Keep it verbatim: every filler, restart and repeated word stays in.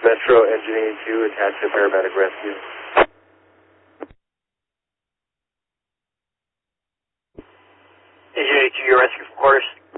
Metro Engineering two, attached to paramedic rescue. Engineering two, your rescue for quarters.